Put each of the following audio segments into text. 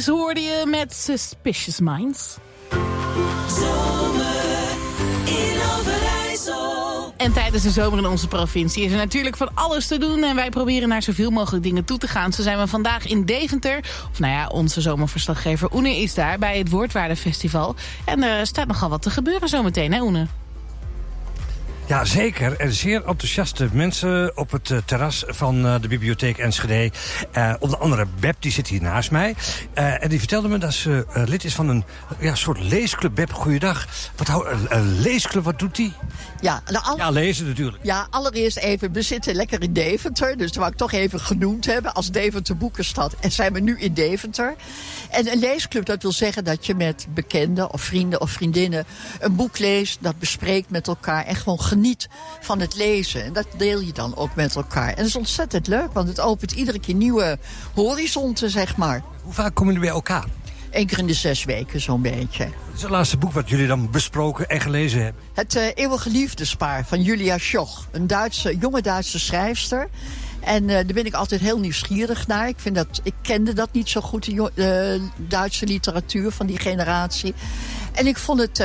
Kiss hoorde je met Suspicious Minds. Zomer in Overijssel. En tijdens de zomer in onze provincie is er natuurlijk van alles te doen. En wij proberen naar zoveel mogelijk dingen toe te gaan. Zo zijn we vandaag in Deventer. Of nou ja, onze zomerverslaggever Oene is daar bij het Woordwaardefestival. En er staat nogal wat te gebeuren zometeen, hè Oene? Ja, zeker. Er zeer enthousiaste mensen op het terras van de bibliotheek Enschede. Onder andere Beb, die zit hier naast mij. En die vertelde me dat ze lid is van een soort leesclub. Beb, goeiedag. Een leesclub, wat doet die? Ja, lezen natuurlijk. Ja, allereerst even, we zitten lekker in Deventer. Dus dat wou ik toch even genoemd hebben als Deventer Boekenstad. En zijn we nu in Deventer. En een leesclub, dat wil zeggen dat je met bekenden of vrienden of vriendinnen een boek leest, dat bespreekt met elkaar en gewoon geniet van het lezen. En dat deel je dan ook met elkaar. En dat is ontzettend leuk, want het opent iedere keer nieuwe horizonten, zeg maar. Hoe vaak komen jullie bij elkaar? 1 keer in de 6 weken, zo'n beetje. Wat is het laatste boek wat jullie dan besproken en gelezen hebben? Het Eeuwige Liefdespaar van Julia Schoch. Een jonge Duitse schrijfster. En daar ben ik altijd heel nieuwsgierig naar. Ik kende dat niet zo goed, de Duitse literatuur van die generatie. En ik vond het,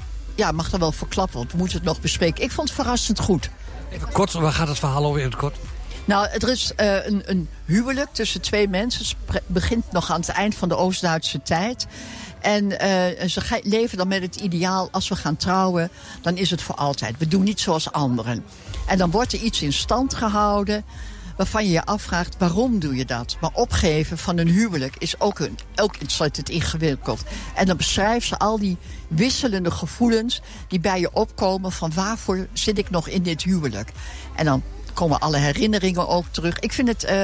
mag er wel verklappen, want we moeten het nog bespreken. Ik vond het verrassend goed. Even kort, waar gaat het verhaal over in het kort? Nou, er is een huwelijk tussen 2 mensen. Het begint nog aan het eind van de Oost-Duitse tijd. En ze leven dan met het ideaal, als we gaan trouwen, dan is het voor altijd. We doen niet zoals anderen. En dan wordt er iets in stand gehouden waarvan je je afvraagt, waarom doe je dat? Maar opgeven van een huwelijk is ook ontzettend ingewikkeld. En dan beschrijft ze al die wisselende gevoelens die bij je opkomen van waarvoor zit ik nog in dit huwelijk? En dan komen alle herinneringen ook terug. Ik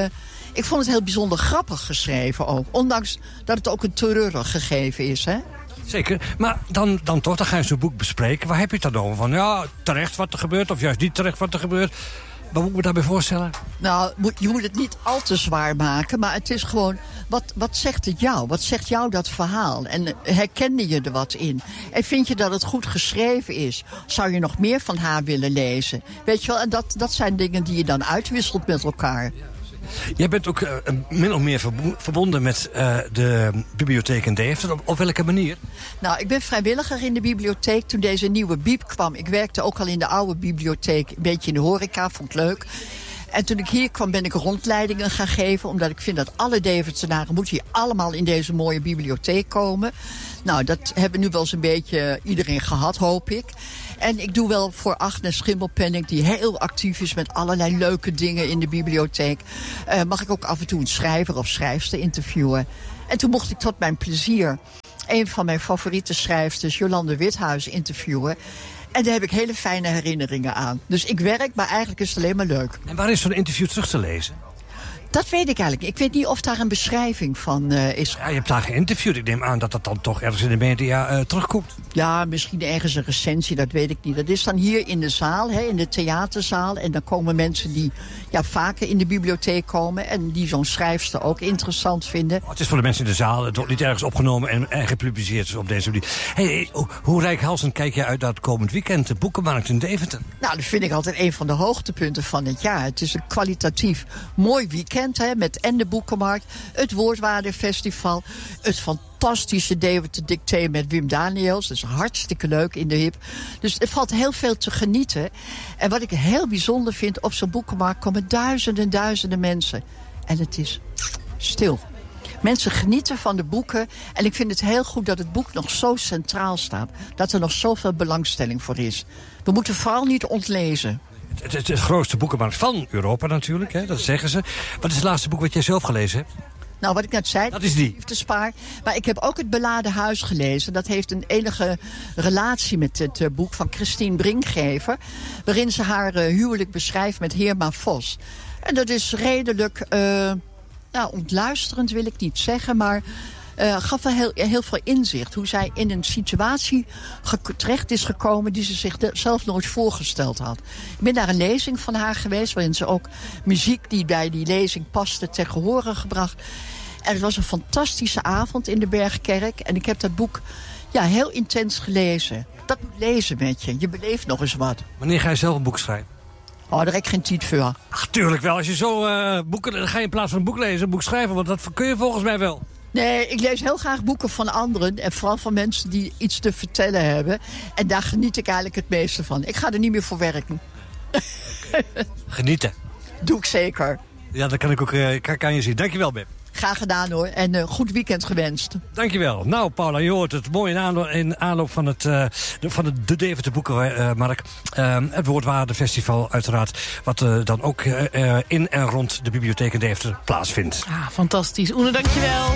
vond het heel bijzonder grappig geschreven ook. Ondanks dat het ook een treurig gegeven is, hè? Zeker, maar dan ga je zo'n boek bespreken. Waar heb je het dan over? Van ja, terecht wat er gebeurt of juist niet terecht wat er gebeurt. Wat moet ik me daarbij voorstellen? Nou, je moet het niet al te zwaar maken. Maar het is gewoon, wat zegt het jou? Wat zegt jou dat verhaal? En herkende je er wat in? En vind je dat het goed geschreven is? Zou je nog meer van haar willen lezen? Weet je wel, en dat zijn dingen die je dan uitwisselt met elkaar. Jij bent ook min of meer verbonden met de bibliotheek in Deventer. Op welke manier? Nou, ik ben vrijwilliger in de bibliotheek toen deze nieuwe bieb kwam. Ik werkte ook al in de oude bibliotheek, een beetje in de horeca, vond ik leuk. En toen ik hier kwam ben ik rondleidingen gaan geven, omdat ik vind dat alle Deventenaren moeten hier allemaal in deze mooie bibliotheek komen. Nou, dat hebben nu wel eens een beetje iedereen gehad, hoop ik. En ik doe wel voor Agnes Schimmelpenninck, die heel actief is met allerlei leuke dingen in de bibliotheek. Mag ik ook af en toe een schrijver of schrijfster interviewen. En toen mocht ik tot mijn plezier een van mijn favoriete schrijfsters, Jolande Withuis, interviewen. En daar heb ik hele fijne herinneringen aan. Dus ik werk, maar eigenlijk is het alleen maar leuk. En waar is zo'n interview terug te lezen? Dat weet ik eigenlijk. Ik weet niet of daar een beschrijving van is. Ja, je hebt daar geïnterviewd. Ik neem aan dat dat dan toch ergens in de media terugkomt. Ja, misschien ergens een recensie, dat weet ik niet. Dat is dan hier in de zaal, in de theaterzaal. En dan komen mensen die vaker in de bibliotheek komen en die zo'n schrijfster ook interessant vinden. Het is voor de mensen in de zaal. Het wordt niet ergens opgenomen en gepubliceerd op deze manier. Hey, hoe reikhalzend kijk je uit naar het komend weekend? De Boekenmarkt in Deventer. Nou, dat vind ik altijd een van de hoogtepunten van het jaar. Het is een kwalitatief mooi weekend. Met en de Boekenmarkt, het Woordwaardefestival, het fantastische Deventer Dicté met Wim Daniels. Dat is hartstikke leuk in de hip. Dus er valt heel veel te genieten. En wat ik heel bijzonder vind, op zo'n Boekenmarkt komen duizenden mensen. En het is stil. Mensen genieten van de boeken. En ik vind het heel goed dat het boek nog zo centraal staat. Dat er nog zoveel belangstelling voor is. We moeten vooral niet ontlezen. Het is de grootste boekenmarkt van Europa natuurlijk, hè? Dat zeggen ze. Wat is het laatste boek wat jij zelf gelezen hebt? Nou, wat ik net zei, dat is die. Liefdespaar. Maar ik heb ook het Beladen Huis gelezen. Dat heeft een enige relatie met het boek van Christine Brinkgever. Waarin ze haar huwelijk beschrijft met Heerma Vos. En dat is redelijk ontluisterend, wil ik niet zeggen, maar gaf wel heel veel inzicht. Hoe zij in een situatie terecht is gekomen die ze zichzelf nooit voorgesteld had. Ik ben naar een lezing van haar geweest, waarin ze ook muziek die bij die lezing paste ter gehore gebracht. En het was een fantastische avond in de Bergkerk. En ik heb dat boek heel intens gelezen. Dat moet lezen met je. Je beleeft nog eens wat. Wanneer ga je zelf een boek schrijven? Oh, daar heb ik geen tijd voor. Ach, tuurlijk wel. Als je zo boeken, dan ga je in plaats van een boek lezen, een boek schrijven. Want dat kun je volgens mij wel. Nee, ik lees heel graag boeken van anderen. En vooral van mensen die iets te vertellen hebben. En daar geniet ik eigenlijk het meeste van. Ik ga er niet meer voor werken. Genieten. Doe ik zeker. Ja, dat kan ik ook kan je zien. Dankjewel, Beb. Graag gedaan hoor. En goed weekend gewenst. Dankjewel. Nou, Paula, je hoort het mooi in aanloop van de Deventer Boekenmarkt. Het Woordwaardefestival uiteraard. Wat dan ook in en rond de bibliotheek in Deventer plaatsvindt. Ah, fantastisch. Oene, dankjewel.